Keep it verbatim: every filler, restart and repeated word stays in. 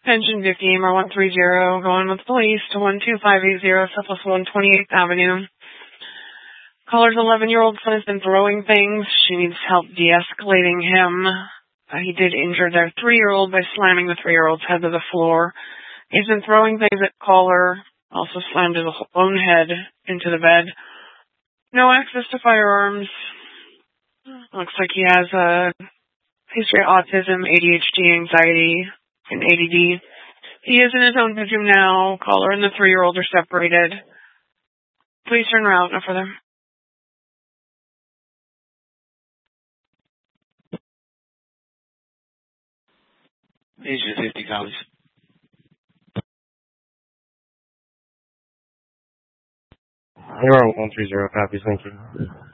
Pension Vicky, M R one three zero, going with police to one two five eight zero, Southwest one twenty-eighth Avenue. Caller's eleven-year-old son has been throwing things. She needs help de-escalating him. Uh, he did injure their three-year-old by slamming the three-year-old's head to the floor. He's been throwing things at caller, also slammed his own head into the bed. No access to firearms. Looks like he has a history of autism, A D H D, anxiety, and A D D. He is in his own bedroom now. Caller and the three-year-old are separated. Please turn around. No further. Agent fifty copies. M R one three zero copies. Thank you.